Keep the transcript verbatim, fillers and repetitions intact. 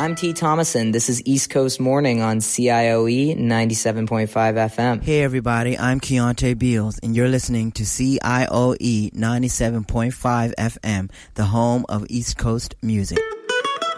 I'm T. Thomason. This is East Coast Morning on C I O E ninety-seven point five F M. Hey everybody, I'm Keontae Beals, and you're listening to C I O E ninety-seven point five F M, the home of East Coast music.